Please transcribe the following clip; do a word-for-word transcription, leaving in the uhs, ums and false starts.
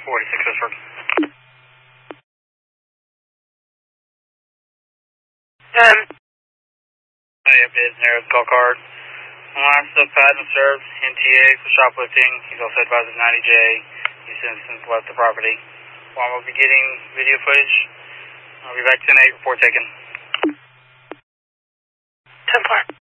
forty-six Pittsburgh. Um, I updated Narrow's call card. Alarm still pad and served. N T A for shoplifting. He's also advised of ninety J. He's since, since left the property. While we'll be getting video footage, I'll be back ten eight, report taken. ten four.